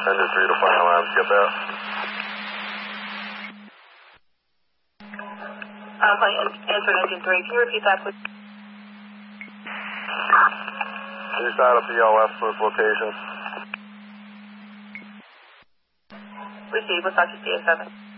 Engine 3 to final lines, get that? Answer engine 3. Can you repeat that, please? Can you start up the ELS for this location? Receive. What's Dr. CA7?